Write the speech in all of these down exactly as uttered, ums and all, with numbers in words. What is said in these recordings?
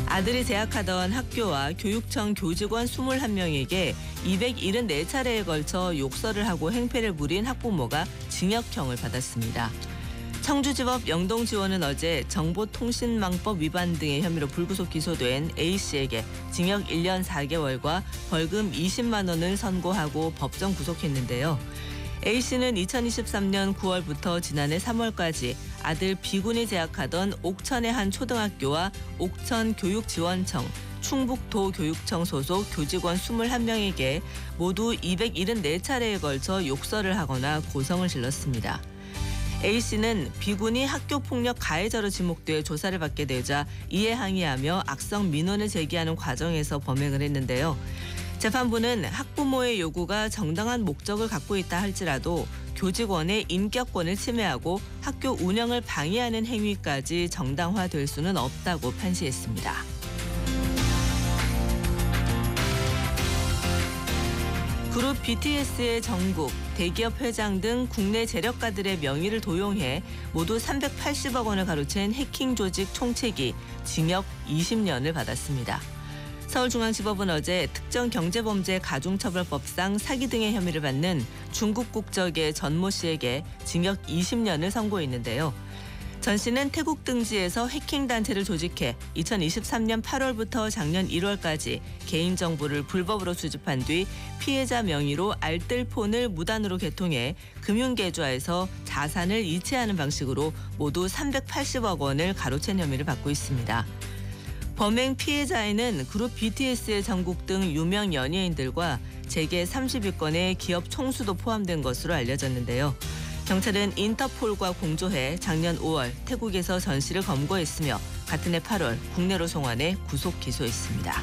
아들이 재학하던 학교와 교육청 교직원 이십일 명에게 이백칠십사 차례에 걸쳐 욕설을 하고 행패를 부린 학부모가 징역형을 받았습니다. 청주지법 영동지원은 어제 정보통신망법 위반 등의 혐의로 불구속 기소된 A씨에게 징역 일 년 사 개월과 벌금 이십만 원을 선고하고 법정 구속했는데요. A씨는 이천이십삼 년 구월부터 지난해 삼월까지 아들 B군이 재학하던 옥천의 한 초등학교와 옥천교육지원청, 충북도교육청 소속 교직원 이십일 명에게 모두 이백칠십사 차례에 걸쳐 욕설을 하거나 고성을 질렀습니다. A씨는 B군이 학교폭력 가해자로 지목돼 조사를 받게 되자 이에 항의하며 악성 민원을 제기하는 과정에서 범행을 했는데요. 재판부는 학부모의 요구가 정당한 목적을 갖고 있다 할지라도 교직원의 인격권을 침해하고 학교 운영을 방해하는 행위까지 정당화될 수는 없다고 판시했습니다. 그룹 비티에스의 정국, 대기업 회장 등 국내 재력가들의 명의를 도용해 모두 삼백팔십억 원을 가로챈 해킹 조직 총책이 징역 이십 년을 받았습니다. 서울중앙지법은 어제 특정경제범죄 가중처벌법상 사기 등의 혐의를 받는 중국 국적의 전모 씨에게 징역 이십 년을 선고했는데요. 전 씨는 태국 등지에서 해킹 단체를 조직해 이천이십삼 년 팔월부터 작년 일월까지 개인정보를 불법으로 수집한 뒤 피해자 명의로 알뜰폰을 무단으로 개통해 금융계좌에서 자산을 이체하는 방식으로 모두 삼백팔십억 원을 가로챈 혐의를 받고 있습니다. 범행 피해자에는 그룹 비티에스의 정국 등 유명 연예인들과 재계 삼십 위권의 기업 총수도 포함된 것으로 알려졌는데요. 경찰은 인터폴과 공조해 작년 오월 태국에서 전 씨를 검거했으며 같은 해 팔월 국내로 송환해 구속 기소했습니다.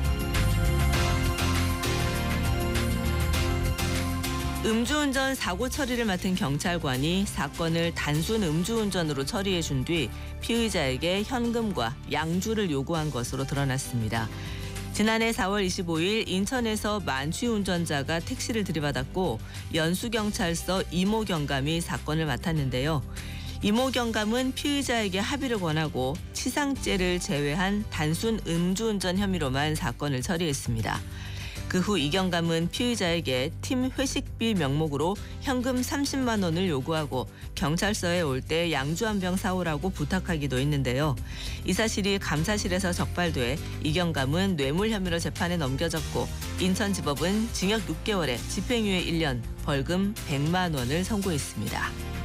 음주운전 사고 처리를 맡은 경찰관이 사건을 단순 음주운전으로 처리해 준 뒤 피의자에게 현금과 양주를 요구한 것으로 드러났습니다. 지난해 사월 이십오일 인천에서 만취 운전자가 택시를 들이받았고 연수경찰서 이모 경감이 사건을 맡았는데요. 이모 경감은 피의자에게 합의를 권하고 치상죄를 제외한 단순 음주운전 혐의로만 사건을 처리했습니다. 그 후 이 경감은 피의자에게 팀 회식비 명목으로 현금 삼십만 원을 요구하고 경찰서에 올 때 양주 한 병 사오라고 부탁하기도 했는데요. 이 사실이 감사실에서 적발돼 이 경감은 뇌물 혐의로 재판에 넘겨졌고 인천지법은 징역 육 개월에 집행유예 일 년, 벌금 백만 원을 선고했습니다.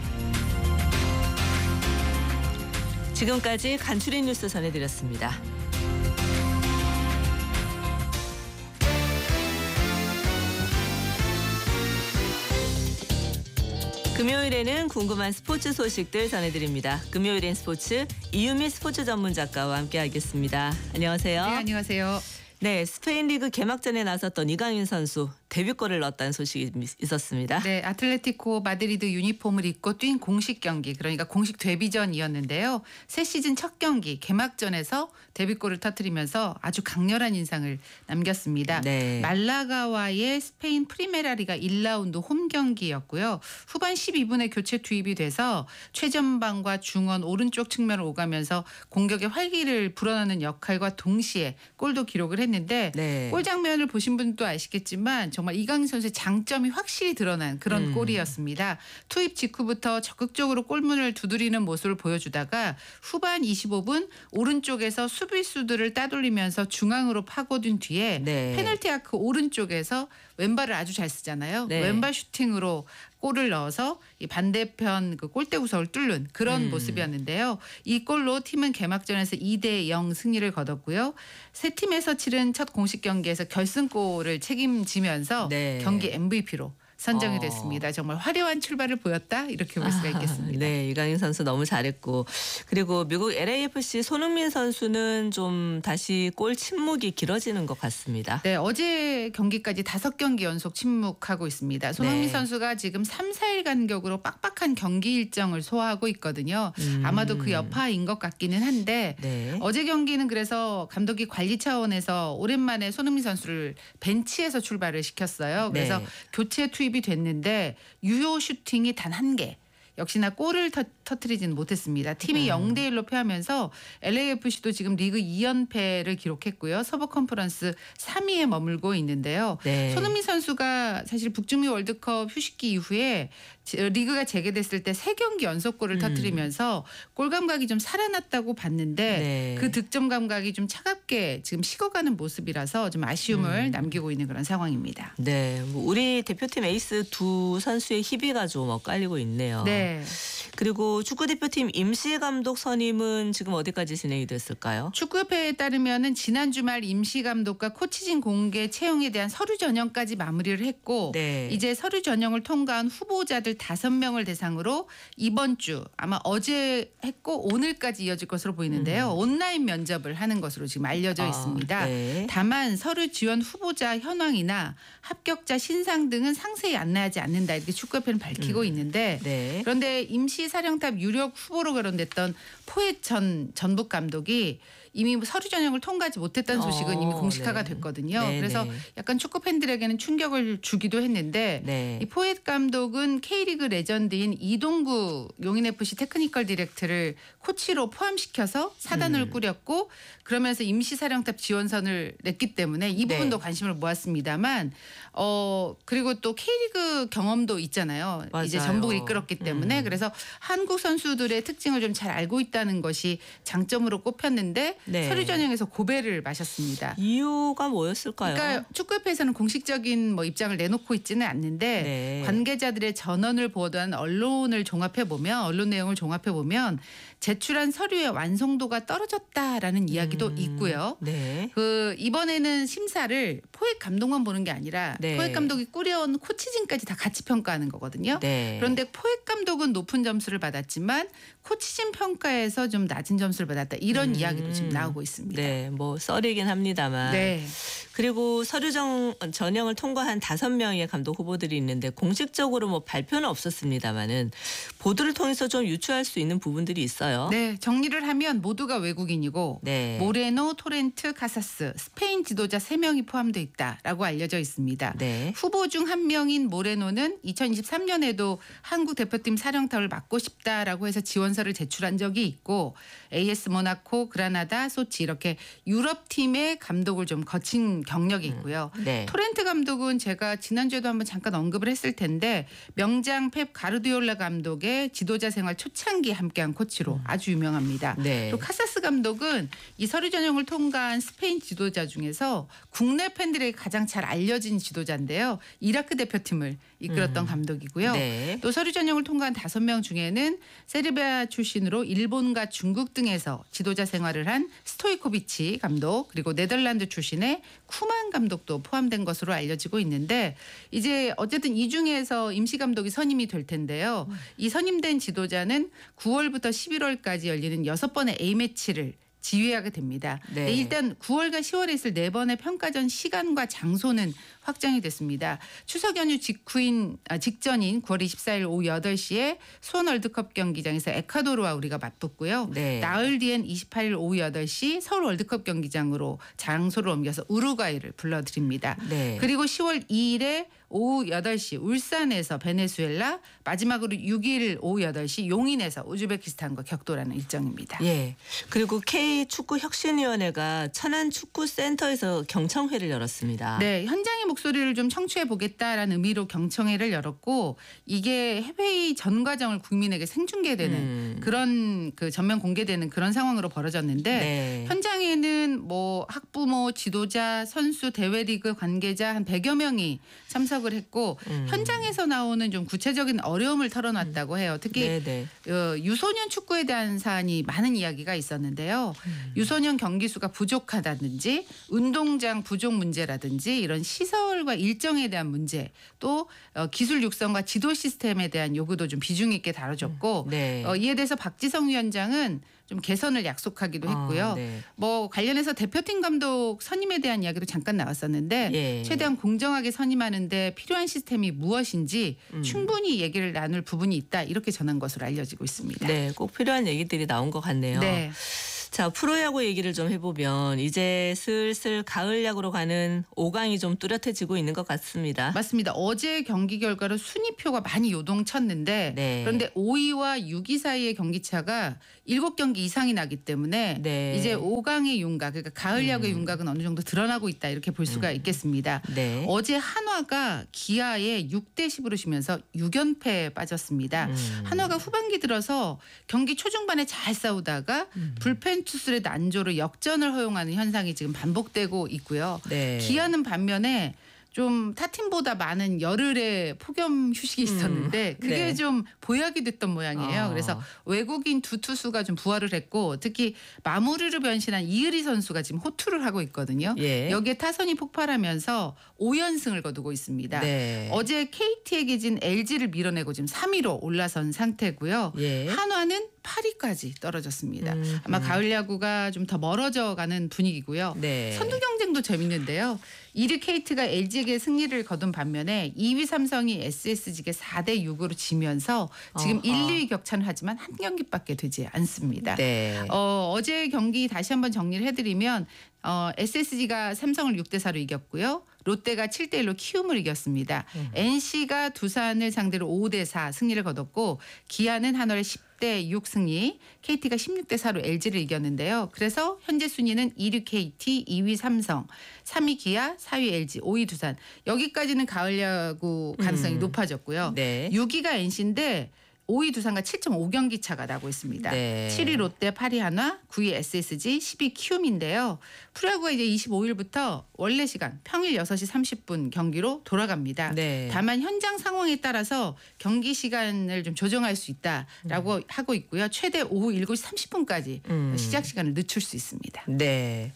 지금까지 간추린 뉴스 전해드렸습니다. 금요일에는 궁금한 스포츠 소식들 전해드립니다. 금요일엔 스포츠 이유미 스포츠 전문 작가와 함께하겠습니다. 안녕하세요. 네, 안녕하세요. 네, 스페인 리그 개막전에 나섰던 이강인 선수 데뷔골을 넣었다는 소식이 있었습니다. 네, 아틀레티코 마드리드 유니폼을 입고 뛴 공식 경기, 그러니까 공식 데뷔전이었는데요. 새 시즌 첫 경기 개막전에서 데뷔골을 터뜨리면서 아주 강렬한 인상을 남겼습니다. 네. 말라가와의 스페인 프리메라리가 일 라운드 홈 경기였고요. 후반 십이 분에 교체 투입이 돼서 최전방과 중원 오른쪽 측면을 오가면서 공격의 활기를 불어넣는 역할과 동시에 골도 기록을 했는데 네. 골 장면을 보신 분도 아시겠지만 정말 이강인 선수의 장점이 확실히 드러난 그런 음. 골이었습니다. 투입 직후부터 적극적으로 골문을 두드리는 모습을 보여주다가 후반 이십오 분 오른쪽에서 수비수들을 따돌리면서 중앙으로 파고든 뒤에 네. 페널티 아크 오른쪽에서 왼발을 아주 잘 쓰잖아요. 네. 왼발 슈팅으로 골을 넣어서 이 반대편 그 골대 구석을 뚫는 그런 음. 모습이었는데요. 이 골로 팀은 개막전에서 이 대 영 승리를 거뒀고요. 세 팀에서 치른 첫 공식 경기에서 결승골을 책임지면서 네. 경기 엠브이피로 선정이 어. 됐습니다. 정말 화려한 출발을 보였다 이렇게 볼 수가 있겠습니다. 네, 이강인 선수 너무 잘했고 그리고 미국 엘에이에프씨 손흥민 선수는 좀 다시 골 침묵이 길어지는 것 같습니다. 네, 어제 경기까지 다섯 경기 연속 침묵하고 있습니다. 손흥민 네. 선수가 지금 삼, 사일 간격으로 빡빡한 경기 일정을 소화하고 있거든요. 음. 아마도 그 여파인 것 같기는 한데 네. 어제 경기는 그래서 감독이 관리 차원에서 오랜만에 손흥민 선수를 벤치에서 출발을 시켰어요. 그래서 네. 교체 투입이 됐는데 유효 슈팅이 단 한 개. 역시나 골을 터, 터뜨리지는 못했습니다. 팀이 음. 영 대 일로 패하면서 엘에이에프씨도 지금 리그 이 연패를 기록했고요. 서부 컨퍼런스 삼 위에 머물고 있는데요. 네. 손흥민 선수가 사실 북중미 월드컵 휴식기 이후에 리그가 재개됐을 때 세 경기 연속골을 음. 터뜨리면서 골 감각이 좀 살아났다고 봤는데 네. 그 득점 감각이 좀 차갑게 지금 식어가는 모습이라서 좀 아쉬움을 음. 남기고 있는 그런 상황입니다. 네, 뭐 우리 대표팀 에이스 두 선수의 희비가 좀 엇갈리고 있네요. 네. 그리고 축구 대표팀 임시 감독 선임은 지금 어디까지 진행이 됐을까요? 축구협회에 따르면은 지난 주말 임시 감독과 코치진 공개 채용에 대한 서류 전형까지 마무리를 했고 네. 이제 서류 전형을 통과한 후보자들 다섯 명을 대상으로 이번 주 아마 어제 했고 오늘까지 이어질 것으로 보이는데요. 음. 온라인 면접을 하는 것으로 지금 알려져 아, 있습니다. 네. 다만 서류 지원 후보자 현황이나 합격자 신상 등은 상세히 안내하지 않는다 이렇게 축구협회는 밝히고 음. 있는데 네. 그런데 임시 사령탑 유력 후보로 거론됐던 포엣 전 전북 감독이 이미 서류 전형을 통과하지 못했다는 소식은 어, 이미 공식화가 네. 됐거든요. 네, 그래서 네. 약간 축구 팬들에게는 충격을 주기도 했는데 네. 이 포엣 감독은 K리그 레전드인 이동구 용인에프씨 테크니컬 디렉트를 코치로 포함시켜서 사단을 음. 꾸렸고 그러면서 임시 사령탑 지원선을 냈기 때문에 이 부분도 네. 관심을 모았습니다만 어 그리고 또 K리그 경험도 있잖아요. 이제 맞아요. 전북을 이끌었기 때문에 음. 그래서 한국 선수들의 특징을 좀 잘 알고 있다는 것이 장점으로 꼽혔는데 네. 서류 전형에서 고배를 마셨습니다. 이유가 뭐였을까요? 그러니까 축구협회에서는 공식적인 뭐 입장을 내놓고 있지는 않는데 네. 관계자들의 전언을 보도한 언론을 종합해 보면 언론 내용을 종합해 보면 제출한 서류의 완성도가 떨어졌다라는 이야기도 음. 있고요. 네. 그 이번에는 심사를 포획 감독만 보는 게 아니라 네. 포획 감독이 꾸려온 코치진까지 다 같이 평가하는 거거든요. 네. 그런데 포획 감독은 높은 점수를 받았지만 코치진 평가에서 좀 낮은 점수를 받았다 이런 음. 이야기도 지금 나오고 있습니다. 네, 뭐 썰이긴 합니다만. 네. 그리고 서류 정, 전형을 통과한 다섯 명의 감독 후보들이 있는데 공식적으로 뭐 발표는 없었습니다만은 보도를 통해서 좀 유추할 수 있는 부분들이 있어요. 네, 정리를 하면 모두가 외국인이고 네. 모레노, 토렌트, 카사스, 스페인 지도자 세 명이 포함되어 있다라고 알려져 있습니다. 네. 후보 중 한 명인 모레노는 이천이십삼 년에도 한국 대표팀 사령탑을 맡고 싶다라고 해서 지원서를 제출한 적이 있고 에이에스 모나코, 그라나다, 소치 이렇게 유럽 팀의 감독을 좀 거친 경력이 있고요. 네. 토렌트 감독은 제가 지난주에도 한번 잠깐 언급을 했을 텐데 명장 펩 가르디올라 감독의 지도자 생활 초창기에 함께한 코치로 아주 유명합니다. 네. 또 카사스 감독은 이 서류 전형을 통과한 스페인 지도자 중에서 국내 팬들에게 가장 잘 알려진 지도자인데요. 이라크 대표팀을 이끌었던 음. 감독이고요. 네. 또 서류 전형을 통과한 다섯 명 중에는 세르비아 출신으로 일본과 중국 등에서 지도자 생활을 한 스토이코비치 감독 그리고 네덜란드 출신의 쿠만 감독도 포함된 것으로 알려지고 있는데 이제 어쨌든 이 중에서 임시 감독이 선임이 될 텐데요. 이 선임된 지도자는 구월부터 십일월까지 열리는 여섯 번의 A매치를 지휘하게 됩니다. 네. 네, 일단 구월과 시월에 있을 네 번의 평가전 시간과 장소는 확정이 됐습니다. 추석 연휴 직후인 아, 직전인 구월 이십사일 오후 여덟 시에 수원 월드컵 경기장에서 에콰도르와 우리가 맞붙고요. 네. 나흘 뒤엔 이십팔일 오후 여덟 시 서울 월드컵 경기장으로 장소를 옮겨서 우루과이를 불러드립니다. 네. 그리고 시월 이일에 오후 여덟 시 울산에서 베네수엘라 마지막으로 육일 오후 여덟 시 용인에서 우즈베키스탄과 격돌하는 일정입니다. 예. 그리고 K 축구 혁신위원회가 천안 축구센터에서 경청회를 열었습니다. 네, 현장의 목소리를 좀 청취해 보겠다라는 의미로 경청회를 열었고 이게 회의 전 과정을 국민에게 생중계되는 음. 그런 그 전면 공개되는 그런 상황으로 벌어졌는데 네. 현장에는 뭐 학부모, 지도자, 선수, 대회리그 관계자 한 백여 명이 참석을 했고 음. 현장에서 나오는 좀 구체적인 어려움을 털어놨다고 해요. 특히 네네. 어, 유소년 축구에 대한 사안이 많은 이야기가 있었는데요. 음. 유소년 경기 수가 부족하다든지 운동장 부족 문제라든지 이런 시설과 일정에 대한 문제 또 어, 기술 육성과 지도 시스템에 대한 요구도 좀 비중 있게 다뤄졌고 네. 어, 이에 대해서 박지성 위원장은 좀 개선을 약속하기도 했고요. 아, 네. 뭐 관련해서 대표팀 감독 선임에 대한 이야기도 잠깐 나왔었는데 예. 최대한 공정하게 선임하는데 필요한 시스템이 무엇인지 음. 충분히 얘기를 나눌 부분이 있다 이렇게 전한 것으로 알려지고 있습니다. 네, 꼭 필요한 얘기들이 나온 것 같네요. 네. 자, 프로야구 얘기를 좀 해보면 이제 슬슬 가을 야구로 가는 오 강이 좀 뚜렷해지고 있는 것 같습니다. 맞습니다. 어제 경기 결과로 순위표가 많이 요동쳤는데 네. 그런데 오 위와 육 위 사이의 경기차가 일곱 경기 이상이 나기 때문에 네. 이제 오 강의 윤곽, 그러니까 가을 야구의 음. 윤곽은 어느 정도 드러나고 있다 이렇게 볼 수가 있겠습니다. 네. 어제 한화가 기아에 육 대 십으로 지면서 육 연패에 빠졌습니다. 음. 한화가 후반기 들어서 경기 초중반에 잘 싸우다가 음. 불펜 투수의 난조로 역전을 허용하는 현상이 지금 반복되고 있고요. 네. 기아는 반면에 좀 타팀보다 많은 열흘의 폭염 휴식이 있었는데 그게 네. 좀 보약이 됐던 모양이에요. 어. 그래서 외국인 두 투수가 좀 부활을 했고 특히 마무리로 변신한 이의리 선수가 지금 호투를 하고 있거든요. 예. 여기에 타선이 폭발하면서 오 연승을 거두고 있습니다. 네. 어제 케이티에게 진 엘지를 밀어내고 지금 삼 위로 올라선 상태고요. 예. 한화는 팔 위까지 떨어졌습니다. 음, 아마 음. 가을 야구가 좀 더 멀어져 가는 분위기고요. 네. 선두 경쟁도 재밌는데요. 일 위 케이티가 엘지에게 승리를 거둔 반면에 이 위 삼성이 에스에스지에게 사 대 육으로 지면서 지금 어허. 일, 이 위 격차는 하지만 한 경기밖에 되지 않습니다. 네. 어, 어제 경기 다시 한번 정리를 해드리면 어, 에스에스지가 삼성을 육 대 사로 이겼고요. 롯데가 칠 대 일로 키움을 이겼습니다. 음. 엔씨가 두산을 상대로 오 대 사 승리를 거뒀고 기아는 한화를 십 대 육 승리, 케이티가 십육 대 사로 엘지를 이겼는데요. 그래서 현재 순위는 일 위 케이티, 이 위 삼성, 삼 위 기아, 사 위 엘지, 오 위 두산. 여기까지는 가을 야구 가능성이 음. 높아졌고요. 네. 육 위가 엔씨인데 오 위 두산과 칠 점 오 경기 차가 나고 있습니다. 네. 칠 위 롯데, 팔 위 한화, 구 위 에스에스지, 십 위 키움인데요. 프로야구가 이제 이십오 일부터 원래 시간 평일 여섯 시 삼십 분 경기로 돌아갑니다. 네. 다만 현장 상황에 따라서 경기 시간을 좀 조정할 수 있다라고 하고 있고요. 최대 오후 일곱 시 삼십 분까지 음. 시작 시간을 늦출 수 있습니다. 네.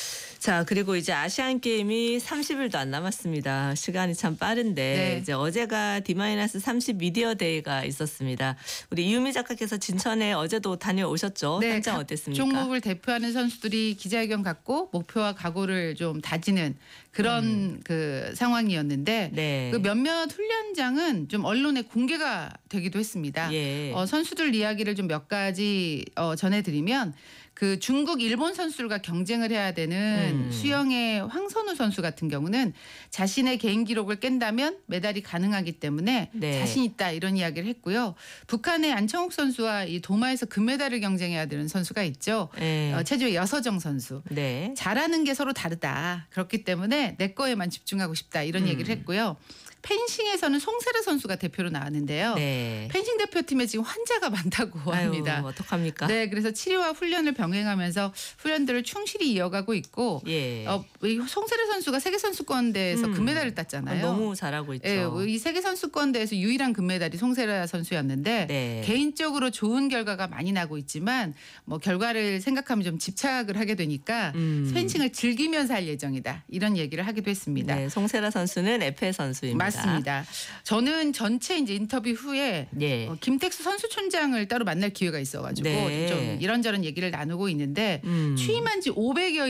자, 그리고 이제 아시안 게임이 삼십 일도 안 남았습니다. 시간이 참 빠른데 네. 이제 어제가 디 삼십 미디어 데이가 있었습니다. 우리 이유미 작가께서 진천에 어제도 다녀오셨죠? 현장 각 어땠습니까? 종목을 대표하는 선수들이 기자회견 갖고 목표와 각오를 좀 다지는 그런 음. 그 상황이었는데 네. 그 몇몇 훈련장은 좀 언론에 공개가 되기도 했습니다. 예. 어, 선수들 이야기를 좀 몇 가지 어, 전해드리면 그 중국, 일본 선수들과 경쟁을 해야 되는 음. 수영의 황선우 선수 같은 경우는 자신의 개인 기록을 깬다면 메달이 가능하기 때문에 네. 자신 있다 이런 이야기를 했고요. 북한의 안청욱 선수와 이 도마에서 금메달을 경쟁해야 되는 선수가 있죠. 네. 어, 체조의 여서정 선수. 네. 잘하는 게 서로 다르다. 그렇기 때문에 내 거에만 집중하고 싶다 이런 음. 얘기를 했고요. 펜싱에서는 송세라 선수가 대표로 나왔는데요. 네. 펜싱 대표팀에 지금 환자가 많다고 합니다. 아유, 어떡합니까? 네, 그래서 치료와 훈련을 병행하면서 훈련들을 충실히 이어가고 있고 예. 어, 이 송세라 선수가 세계 선수권대회에서 음. 금메달을 땄잖아요. 너무 잘하고 있죠. 예, 이 세계 선수권대회에서 유일한 금메달이 송세라 선수였는데 네. 개인적으로 좋은 결과가 많이 나고 있지만 뭐 결과를 생각하면 좀 집착을 하게 되니까 음. 펜싱을 즐기면서 할 예정이다. 이런 얘기를 하기도 했습니다. 네, 송세라 선수는 에페 선수입니다. 맞습니다. 저는 전체 이제 인터뷰 후에 예. 어, 김택수 선수촌장을 따로 만날 기회가 있어가지고 네. 좀 이런저런 얘기를 나누고 있는데 음. 취임한 지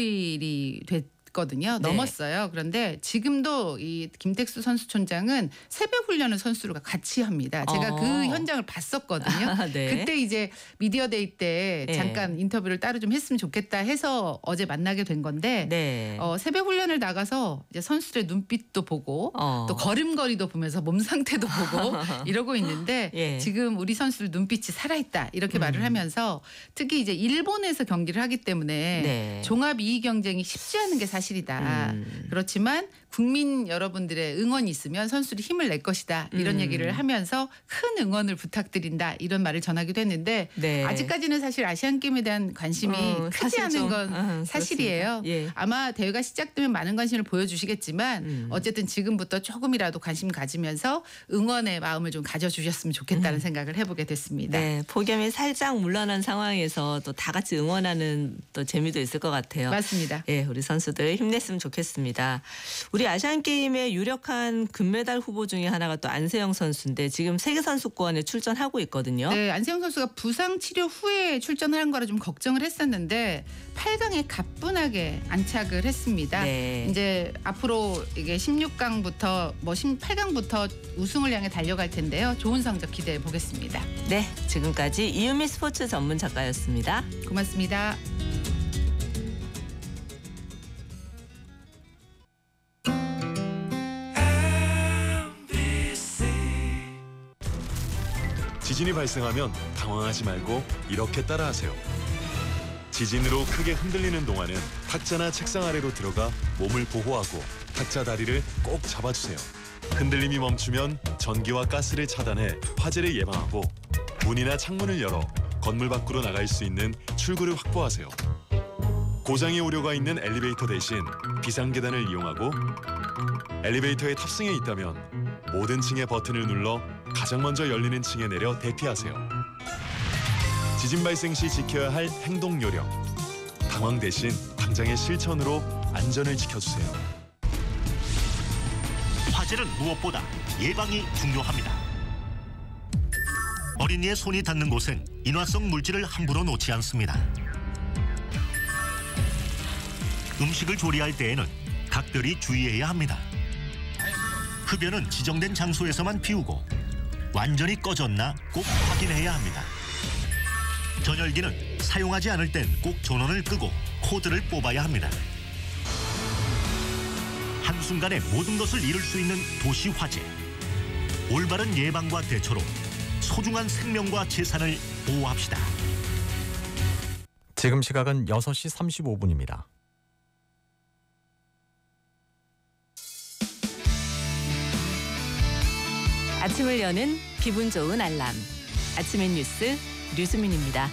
오백여일이 됐. 거든요. 네. 넘었어요. 그런데 지금도 이 김택수 선수촌장은 새벽 훈련을 선수들과 같이 합니다. 제가 어. 그 현장을 봤었거든요. 아, 네. 그때 이제 미디어데이 때 네. 잠깐 인터뷰를 따로 좀 했으면 좋겠다 해서 어제 만나게 된 건데 네. 어, 새벽 훈련을 나가서 이제 선수들의 눈빛도 보고 어. 또 걸음걸이도 보면서 몸 상태도 보고 이러고 있는데 예. 지금 우리 선수들 눈빛이 살아있다 이렇게 말을 하면서 특히 이제 일본에서 경기를 하기 때문에 네. 종합 이 위 경쟁이 쉽지 않은 게 사실이다. 음. 그렇지만 국민 여러분들의 응원이 있으면 선수들이 힘을 낼 것이다. 이런 음. 얘기를 하면서 큰 응원을 부탁드린다. 이런 말을 전하기도 했는데 네. 아직까지는 사실 아시안게임에 대한 관심이 어, 크지 사실 않은 좀, 건 어, 사실이에요. 그렇습니다. 예. 아마 대회가 시작되면 많은 관심을 보여주시겠지만 음. 어쨌든 지금부터 조금이라도 관심 가지면서 응원의 마음을 좀 가져주셨으면 좋겠다는 생각을 해보게 됐습니다. 음. 네, 폭염이 살짝 물러난 상황에서 또 다 같이 응원하는 또 재미도 있을 것 같아요. 맞습니다. 예, 우리 선수들 힘냈으면 좋겠습니다. 우리 아시안 게임의 유력한 금메달 후보 중에 하나가 또 안세영 선수인데 지금 세계 선수권에 출전하고 있거든요. 네, 안세영 선수가 부상 치료 후에 출전하는 거라 좀 걱정을 했었는데 팔 강에 가뿐하게 안착을 했습니다. 네. 이제 앞으로 이게 십육 강부터 뭐 십팔 강부터 우승을 향해 달려갈 텐데요. 좋은 성적 기대해 보겠습니다. 네, 지금까지 이유미 스포츠 전문 작가였습니다. 고맙습니다. 지진이 발생하면 당황하지 말고 이렇게 따라하세요. 지진으로 크게 흔들리는 동안은 탁자나 책상 아래로 들어가 몸을 보호하고 탁자 다리를 꼭 잡아주세요. 흔들림이 멈추면 전기와 가스를 차단해 화재를 예방하고 문이나 창문을 열어 건물 밖으로 나갈 수 있는 출구를 확보하세요. 고장의 우려가 있는 엘리베이터 대신 비상계단을 이용하고 엘리베이터에 탑승해 있다면 모든 층의 버튼을 눌러 가장 먼저 열리는 층에 내려 대피하세요. 지진 발생 시 지켜야 할 행동 요령. 당황 대신 당장의 실천으로 안전을 지켜주세요. 화재는 무엇보다 예방이 중요합니다. 어린이의 손이 닿는 곳엔 인화성 물질을 함부로 놓지 않습니다. 음식을 조리할 때에는 각별히 주의해야 합니다. 흡연은 지정된 장소에서만 피우고 완전히 꺼졌나 꼭 확인해야 합니다. 전열기는 사용하지 않을 땐 꼭 전원을 끄고 코드를 뽑아야 합니다. 한순간에 모든 것을 잃을 수 있는 도시 화재. 올바른 예방과 대처로 소중한 생명과 재산을 보호합시다. 지금 시각은 여섯 시 삼십오 분입니다. 아침을 여는 기분 좋은 알람. 아침엔 뉴스 류수민입니다.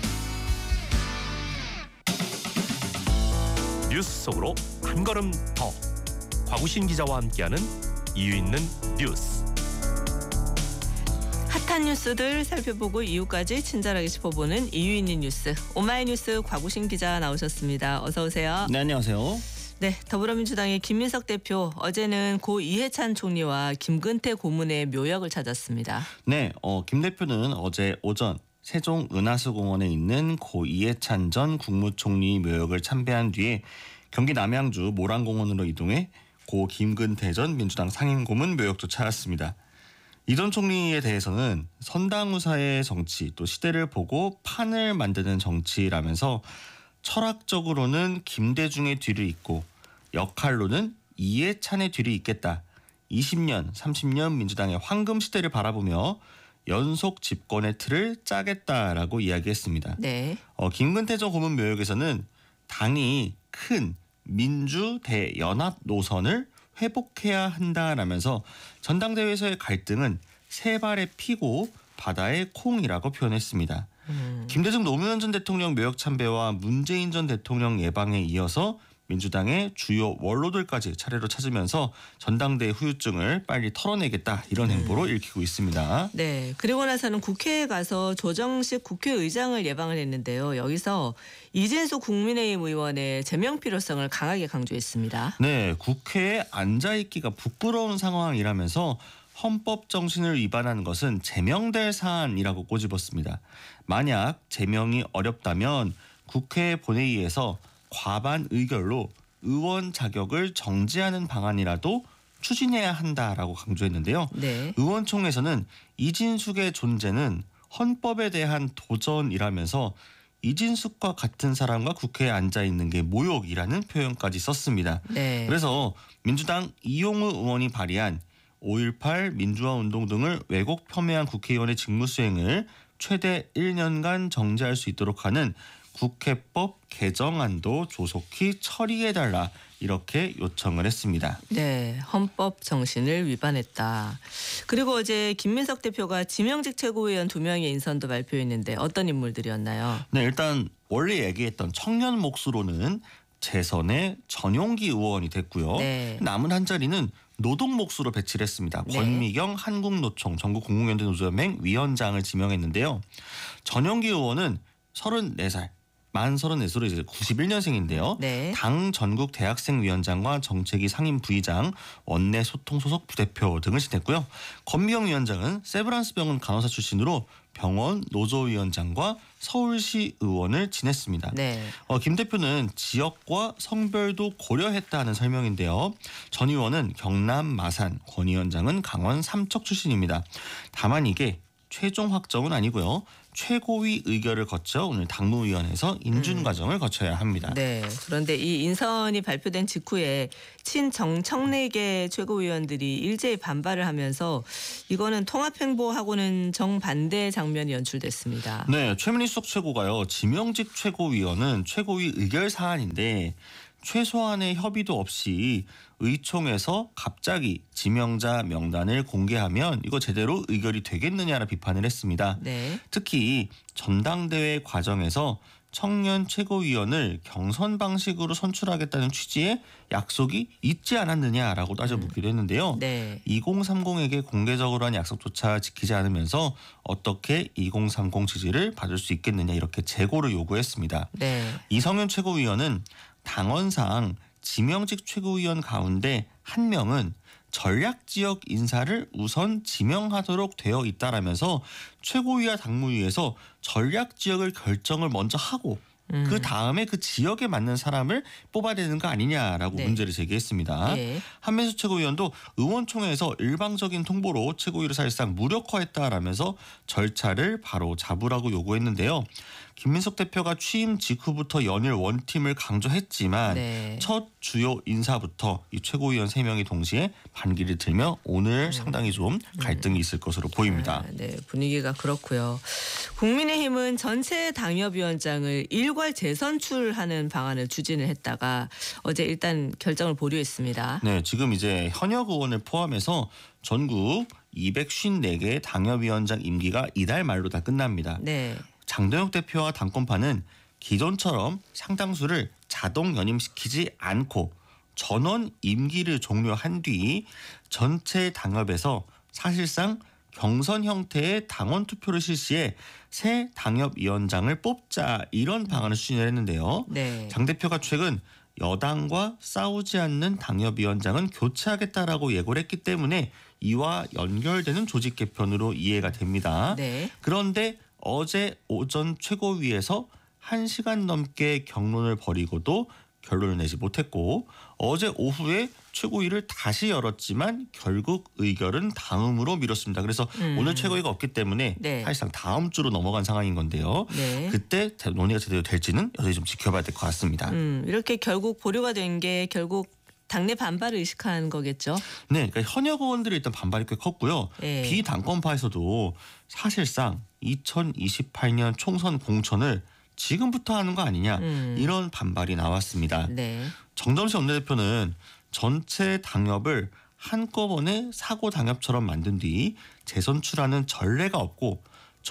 뉴스 속으로 한 걸음 더. 곽우신 기자와 함께하는 이유 있는 뉴스. 핫한 뉴스들 살펴보고 이유까지 친절하게 짚어보는 이유 있는 뉴스. 오마이뉴스 곽우신 기자 나오셨습니다. 어서 오세요. 네, 안녕하세요. 네, 더불어민주당의 김민석 대표 어제는 고 이해찬 총리와 김근태 고문의 묘역을 찾았습니다. 네, 어, 김 대표는 어제 오전 세종 은하수공원에 있는 고 이해찬 전 국무총리 묘역을 참배한 뒤에 경기 남양주 모란공원으로 이동해 고 김근태 전 민주당 상임고문 묘역도 찾았습니다. 이 전 총리에 대해서는 선당우사의 정치, 또 시대를 보고 판을 만드는 정치라면서 철학적으로는 김대중의 뒤를 잇고 역할로는 이해찬의 뒤를 잇겠다. 이십 년, 삼십 년 민주당의 황금 시대를 바라보며 연속 집권의 틀을 짜겠다라고 이야기했습니다. 네. 어, 김근태 전 고문 묘역에서는 당이 큰 민주 대연합 노선을 회복해야 한다라면서 전당대회에서의 갈등은 세 발의 피고 바다의 콩이라고 표현했습니다. 음. 김대중 노무현 전 대통령 묘역 참배와 문재인 전 대통령 예방에 이어서 민주당의 주요 원로들까지 차례로 찾으면서 전당대회 후유증을 빨리 털어내겠다 이런 행보로 읽히고 있습니다. 네. 그리고 나서는 국회에 가서 조정식 국회의장을 예방을 했는데요. 여기서 이진숙 국민의힘 의원의 제명 필요성을 강하게 강조했습니다. 네, 국회에 앉아있기가 부끄러운 상황이라면서 헌법 정신을 위반하는 것은 제명될 사안이라고 꼬집었습니다. 만약 제명이 어렵다면 국회 본회의에서 과반 의결로 의원 자격을 정지하는 방안이라도 추진해야 한다라고 강조했는데요. 네. 의원총회에서는 이진숙의 존재는 헌법에 대한 도전이라면서 이진숙과 같은 사람과 국회에 앉아있는 게 모욕이라는 표현까지 썼습니다. 네. 그래서 민주당 이용우 의원이 발의한 오일팔 민주화 운동 등을 왜곡 폄훼한 국회의원의 직무수행을 최대 일 년간 정지할 수 있도록 하는 국회법 개정안도 조속히 처리해달라 이렇게 요청을 했습니다. 네, 헌법 정신을 위반했다. 그리고 어제 김민석 대표가 지명직 최고위원 두 명의 인선도 발표했는데 어떤 인물들이었나요? 네, 일단 원래 얘기했던 청년 몫으로는 재선의 전용기 의원이 됐고요. 네. 남은 한 자리는 노동 몫으로 배치를 했습니다. 네. 권미경 한국노총 전국공공연대 노조연맹 위원장을 지명했는데요. 전용기 의원은 서른네 살. 만 서른넷으로 이제 구십일 년생인데요. 네. 당 전국 대학생위원장과 정책위 상임 부의장, 원내 소통 소속 부대표 등을 지냈고요. 권미경 위원장은 세브란스 병원 간호사 출신으로 병원 노조위원장과 서울시 의원을 지냈습니다. 네. 어, 김 대표는 지역과 성별도 고려했다는 설명인데요. 전 의원은 경남 마산, 권 위원장은 강원 삼척 출신입니다. 다만 이게 최종 확정은 아니고요. 최고위 의결을 거쳐 오늘 당무위원회에서 인준 음. 과정을 거쳐야 합니다. 네. 그런데 이 인선이 발표된 직후에 친정청래계 최고위원들이 일제히 반발을 하면서 이거는 통합행보하고는 정반대 장면이 연출됐습니다. 네, 최민희 수석 최고가요. 지명직 최고위원은 최고위 의결 사안인데 최소한의 협의도 없이 의총에서 갑자기 지명자 명단을 공개하면 이거 제대로 의결이 되겠느냐라 비판을 했습니다. 네. 특히 전당대회 과정에서 청년 최고위원을 경선 방식으로 선출하겠다는 취지의 약속이 있지 않았느냐라고 따져 묻기도 했는데요. 네. 이공삼공에게 공개적으로 한 약속조차 지키지 않으면서 어떻게 이공삼공 지지를 받을 수 있겠느냐 이렇게 재고를 요구했습니다. 네. 이성윤 최고위원은 당원상 지명직 최고위원 가운데 한 명은 전략지역 인사를 우선 지명하도록 되어 있다라면서 최고위와 당무위에서 전략지역을 결정을 먼저 하고 음. 그 다음에 그 지역에 맞는 사람을 뽑아야 되는 거 아니냐라고 네. 문제를 제기했습니다. 예. 한민수 최고위원도 의원총회에서 일방적인 통보로 최고위를 사실상 무력화했다라면서 절차를 바로 잡으라고 요구했는데요. 김민석 대표가 취임 직후부터 연일 원팀을 강조했지만 네. 첫 주요 인사부터 이 최고위원 세 명이 동시에 반기를 들며 오늘 상당히 좀 갈등이 있을 것으로 보입니다. 아, 네, 분위기가 그렇고요. 국민의힘은 전체 당협위원장을 일괄 재선출하는 방안을 추진을 했다가 어제 일단 결정을 보류했습니다. 네, 지금 이제 현역 의원을 포함해서 전국 이백오십사 개의 당협위원장 임기가 이달 말로 다 끝납니다. 네. 장동혁 대표와 당권파는 기존처럼 상당수를 자동 연임시키지 않고 전원 임기를 종료한 뒤 전체 당협에서 사실상 경선 형태의 당원 투표를 실시해 새 당협위원장을 뽑자 이런 방안을 추진을 했는데요. 네. 장 대표가 최근 여당과 싸우지 않는 당협위원장은 교체하겠다라고 예고를 했기 때문에 이와 연결되는 조직 개편으로 이해가 됩니다. 네. 그런데 어제 오전 최고위에서 한 시간 넘게 경론을 벌이고도 결론을 내지 못했고 어제 오후에 최고위를 다시 열었지만 결국 의결은 다음으로 미뤘습니다. 그래서 음. 오늘 최고위가 없기 때문에 네. 사실상 다음 주로 넘어간 상황인 건데요. 네. 그때 논의가 제대로 될지는 여전히 좀 지켜봐야 될 것 같습니다. 음, 이렇게 결국 보류가 된 게 결국 당내 반발을 의식한 거겠죠. 네, 그러니까 현역 의원들이 일단 반발이 꽤 컸고요. 예. 비당권파에서도 사실상 이천이십팔 년 총선 공천을 지금부터 하는 거 아니냐 음. 이런 반발이 나왔습니다. 네. 정점식 원내대표는 전체 당협을 한꺼번에 사고 당협처럼 만든 뒤 재선출하는 전례가 없고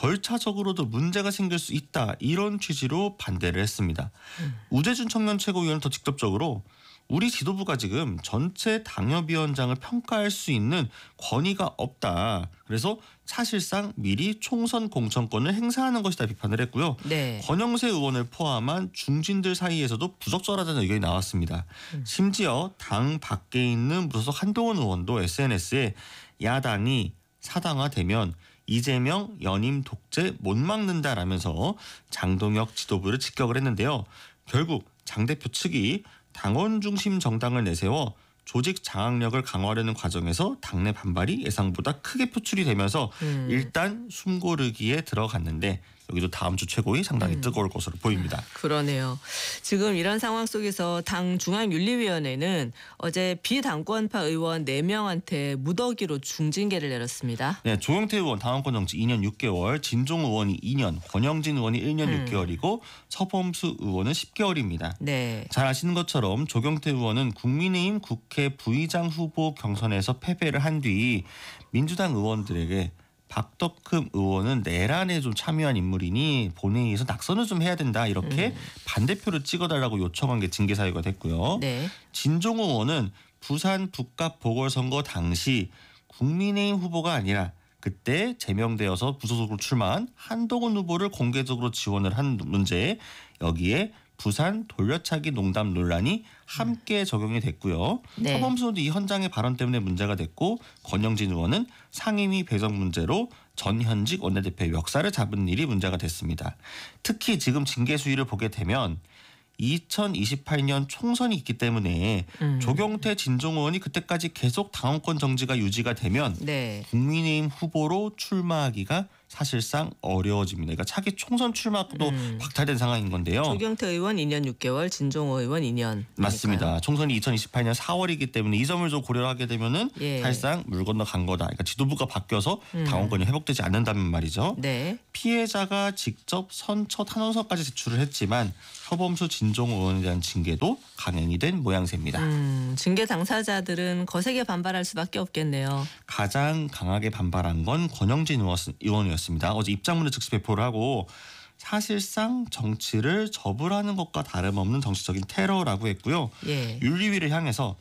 절차적으로도 문제가 생길 수 있다 이런 취지로 반대를 했습니다. 음. 우재준 청년 최고위원은 더 직접적으로 우리 지도부가 지금 전체 당협위원장을 평가할 수 있는 권위가 없다. 그래서 사실상 미리 총선 공천권을 행사하는 것이다 비판을 했고요. 네. 권영세 의원을 포함한 중진들 사이에서도 부적절하다는 의견이 나왔습니다. 음. 심지어 당 밖에 있는 무소속 한동훈 의원도 에스엔에스에 야당이 사당화되면 이재명 연임 독재 못 막는다라면서 장동혁 지도부를 직격을 했는데요. 결국 장 대표 측이 당원 중심 정당을 내세워 조직 장악력을 강화하려는 과정에서 당내 반발이 예상보다 크게 표출이 되면서 음. 일단 숨고르기에 들어갔는데 여기도 다음 주 최고위 상당히 음. 뜨거울 것으로 보입니다. 그러네요. 지금 이런 상황 속에서 당 중앙윤리위원회는 어제 비당권파 의원 네 명한테 무더기로 중징계를 내렸습니다. 네, 조영태 의원 당원권 정지 이 년 육 개월, 진종 의원이 이 년, 권영진 의원이 일 년 음. 육 개월이고 서범수 의원은 십 개월입니다. 네. 잘 아시는 것처럼 조경태 의원은 국민의힘 국회 부의장 후보 경선에서 패배를 한 뒤 민주당 의원들에게 박덕흠 의원은 내란에 좀 참여한 인물이니 본회의에서 낙선을 좀 해야 된다 이렇게 음. 반대표를 찍어달라고 요청한 게 징계 사유가 됐고요. 네. 진종우 의원은 부산 북갑 보궐선거 당시 국민의힘 후보가 아니라 그때 제명되어서 무소속으로 출마한 한동훈 후보를 공개적으로 지원을 한 문제에 여기에 부산 돌려차기 농담 논란이 함께 적용이 됐고요. 네. 서범수 의원도 이 현장의 발언 때문에 문제가 됐고 권영진 의원은 상임위 배정 문제로 전현직 원내대표의 멱살을 잡은 일이 문제가 됐습니다. 특히 지금 징계 수위를 보게 되면 이천이십팔 년 총선이 있기 때문에 음. 조경태 진종 의원이 그때까지 계속 당원권 정지가 유지가 되면 네. 국민의힘 후보로 출마하기가 사실상 어려워집니다. 그러니까 차기 총선 출마도 음. 박탈된 상황인 건데요. 조경태 의원 이 년 육 개월, 진종호 의원 이 년. 맞습니다. 총선이 이천이십팔 년 사월이기 때문에 이 점을 좀 고려하게 되면은 예. 사실상 물 건너 간 거다. 그러니까 지도부가 바뀌어서 음. 당원권이 회복되지 않는다면 말이죠. 네. 피해자가 직접 선처 탄원서까지 제출을 했지만 서범수 진종호 의원에 대한 징계도 강행이 된 모양새입니다. 음, 징계 당사자들은 거세게 반발할 수밖에 없겠네요. 가장 강하게 반발한 건 권영진 의원이었습니다. 어제 입장문을 즉시 배포를 하고 사실상 정치를 접으라는 것과 다름없는 정치적인 테러라고 했고요. 예. 윤리위를 향해서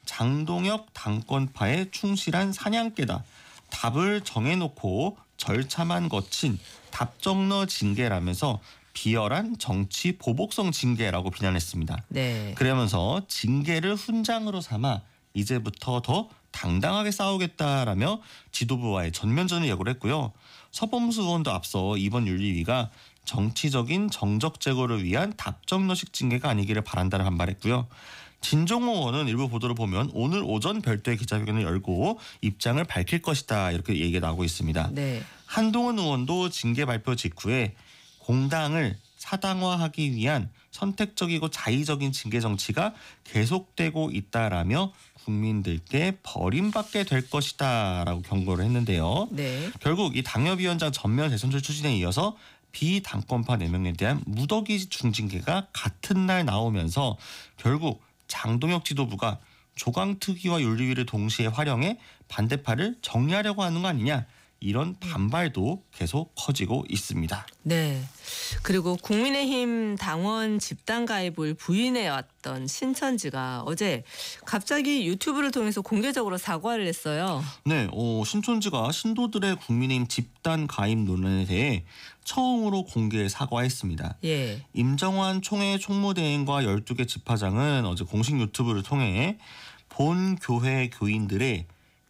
장동혁 당권파의 충실한 사냥개다. 답을 정해놓고 절차만 거친 답정너 징계라면서 비열한 정치 보복성 징계라고 비난했습니다. 네. 그러면서 징계를 훈장으로 삼아 이제부터 더 당당하게 싸우겠다라며 지도부와의 전면전을 예고를 했고요. 서범수 의원도 앞서 이번 윤리위가 정치적인 정적 제거를 위한 답정너식 징계가 아니기를 바란다는 반발했고요. 진종호 의원은 일부 보도를 보면 오늘 오전 별도의 기자회견을 열고 입장을 밝힐 것이다 이렇게 얘기가 나오고 있습니다. 네. 한동훈 의원도 징계 발표 직후에 공당을 사당화하기 위한 선택적이고 자의적인 징계 정치가 계속되고 있다라며 국민들께 버림받게 될 것이다라고 경고를 했는데요. 네. 결국 이 당협위원장 전면 대선출 추진에 이어서 비당권파 네 명에 대한 무더기 중징계가 같은 날 나오면서 결국 장동혁 지도부가 조강특위와 윤리위를 동시에 활용해 반대파를 정리하려고 하는 거 아니냐 이런 반발도 계속 커지고 있습니다. 네. 그리고 국민의힘 당원 집단 가입을 부인해왔던 신천지가 어제 갑자기 유튜브를 통해서 공개적으로 사과를 했어요. 네, 어, 신천지가 신도들의 국민의힘 집단 가입 논란에 대해 처음으로 공개 사과했습니다. 예. 임정환 총회 총무대행과 열두 개 집화장은 어제 공식 유튜브를 통해 본 교회 교인들의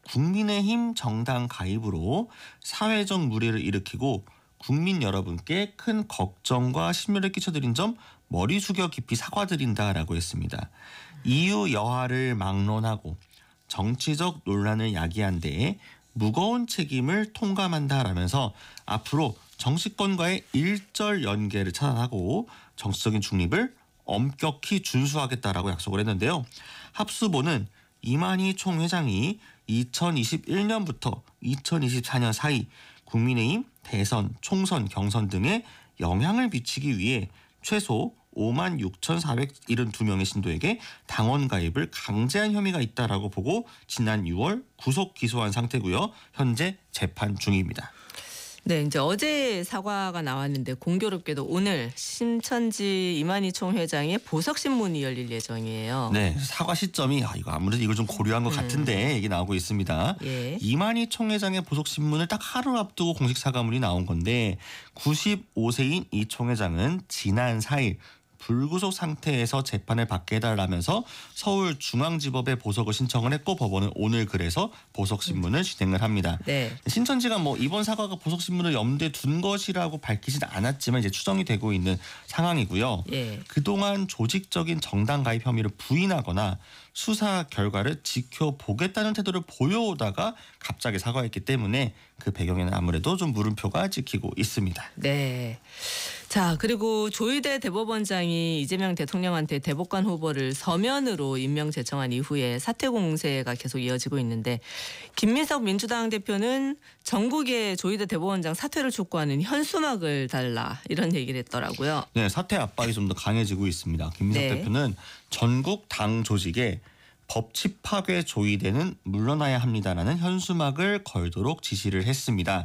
국민의힘 정당 가입으로 사회적 물의를 일으키고 국민 여러분께 큰 걱정과 심려를 끼쳐드린 점 머리 숙여 깊이 사과드린다라고 했습니다. 이유 여하를 막론하고 정치적 논란을 야기한 데에 무거운 책임을 통감한다라면서 앞으로 정치권과의 일절 연계를 차단하고 정치적인 중립을 엄격히 준수하겠다라고 약속을 했는데요. 합수보는 이만희 총회장이 이천이십일 년부터 이천이십사 년 사이 국민의힘 대선, 총선, 경선 등에 영향을 미치기 위해 최소 오만 육천사백칠십이 명의 신도에게 당원 가입을 강제한 혐의가 있다라고 보고 지난 유월 구속 기소한 상태고요. 현재 재판 중입니다. 네, 이제 어제 사과가 나왔는데 공교롭게도 오늘 신천지 이만희 총회장의 보석 신문이 열릴 예정이에요. 네, 사과 시점이 아, 이거 아무래도 이걸 좀 고려한 것 같은데 얘기 나오고 있습니다. 예. 이만희 총회장의 보석 신문을 딱 하루 앞두고 공식 사과문이 나온 건데 구십오 세인 이 총회장은 지난 사 일 불구속 상태에서 재판을 받게 해달라면서 서울중앙지법에 보석을 신청을 했고 법원은 오늘 그래서 보석신문을 진행을 합니다. 네. 신천지가 뭐 이번 사과가 보석신문을 염두에 둔 것이라고 밝히진 않았지만 이제 추정이 되고 있는 상황이고요. 예. 그동안 조직적인 정당 가입 혐의를 부인하거나 수사 결과를 지켜보겠다는 태도를 보여오다가 갑자기 사과했기 때문에 그 배경에는 아무래도 좀 물음표가 찍히고 있습니다. 네. 자, 그리고 조희대 대법원장이 이재명 대통령한테 대법관 후보를 서면으로 임명 제청한 이후에 사퇴 공세가 계속 이어지고 있는데 김민석 민주당 대표는 전국의 조희대 대법원장 사퇴를 촉구하는 현수막을 달라 이런 얘기를 했더라고요. 네, 사퇴 압박이 좀 더 강해지고 있습니다. 김민석 네. 대표는 전국 당 조직에 법치 파괴 조이대는 물러나야 합니다라는 현수막을 걸도록 지시를 했습니다.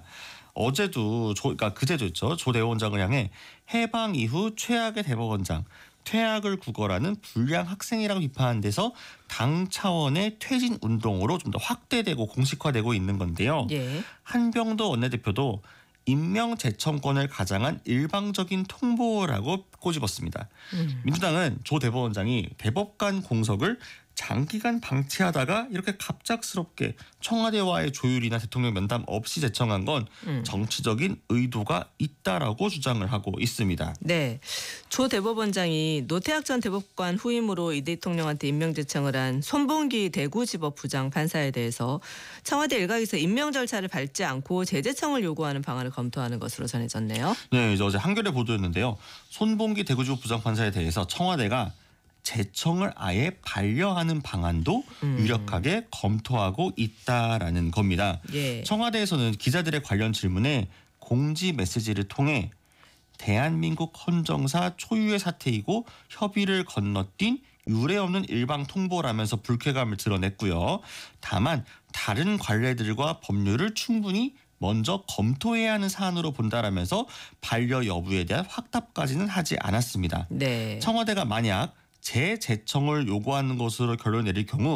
어제도 조, 그러니까 그제도 있죠. 조 대법원장을 향해 해방 이후 최악의 대법원장, 퇴학을 구걸하는 불량 학생이라고 비판한 데서 당 차원의 퇴진 운동으로 좀 더 확대되고 공식화되고 있는 건데요. 예. 한병도 원내대표도 임명 제청권을 가장한 일방적인 통보라고 꼬집었습니다. 음. 민주당은 조 대법원장이 대법관 공석을 장기간 방치하다가 이렇게 갑작스럽게 청와대와의 조율이나 대통령 면담 없이 제청한 건 음. 정치적인 의도가 있다라고 주장을 하고 있습니다. 네. 조 대법원장이 노태학 전 대법관 후임으로 이 대통령한테 임명 제청을 한 손봉기 대구지법 부장 판사에 대해서 청와대 일각에서 임명 절차를 밟지 않고 재제청을 요구하는 방안을 검토하는 것으로 전해졌네요. 네, 이제 어제 한겨레 보도였는데요. 손봉기 대구지법 부장 판사에 대해서 청와대가 재청을 아예 반려하는 방안도 음. 유력하게 검토하고 있다라는 겁니다. 예. 청와대에서는 기자들의 관련 질문에 공지 메시지를 통해 대한민국 헌정사 초유의 사태이고 협의를 건너뛴 유례없는 일방 통보라면서 불쾌감을 드러냈고요. 다만 다른 관례들과 법률을 충분히 먼저 검토해야 하는 사안으로 본다라면서 반려 여부에 대한 확답까지는 하지 않았습니다. 네. 청와대가 만약 재제청을 요구하는 것으로 결론 내릴 경우